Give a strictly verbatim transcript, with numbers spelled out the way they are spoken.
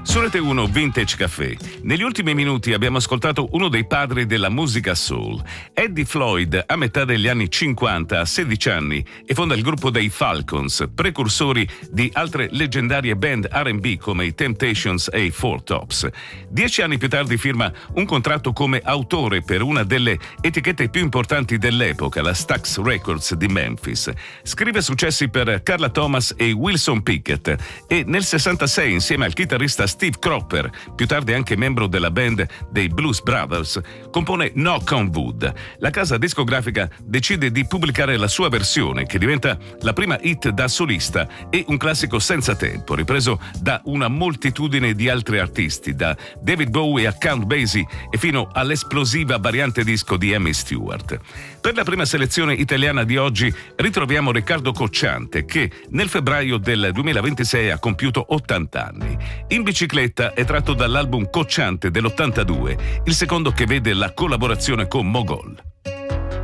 Su Rete uno Vintage Café. Negli ultimi minuti abbiamo ascoltato uno dei padri della musica soul. Eddie Floyd, a metà degli anni cinquanta, ha sedici anni e fonda il gruppo dei Falcons, precursori di altre leggendarie band R and B come i Temptations e i Four Tops. Dieci anni più tardi firma un contratto come autore per una delle etichette più importanti dell'epoca, la Stax Records di Memphis. Scrive successi per Carla Thomas e Wilson Pickett e nel sessantasei, insieme al chitarrista Steve Cropper, più tardi anche membro della band dei Blues Brothers, compone Knock on Wood. La casa discografica decide di pubblicare la sua versione, che diventa la prima hit da solista e un classico senza tempo, ripreso da una moltitudine di altri artisti, da David Bowie a Count Basie e fino all'esplosiva variante disco di Amy Stewart. Per la prima selezione italiana di oggi ritroviamo Riccardo Cocciante, che nel febbraio del duemilaventisei ha compiuto ottanta anni. In bicicletta è tratto dall'album Cocciante dell'ottantadue, il secondo che vede la collaborazione con Mogol.